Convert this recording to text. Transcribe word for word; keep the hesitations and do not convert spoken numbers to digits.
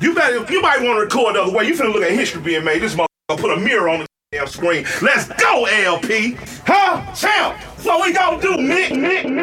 You better, you might want to record the other way. You finna look at history being made. This motherfucker put a mirror on the damn screen. Let's go, L P. Huh? Champ, what we gonna do, Mick, Mick, Mick?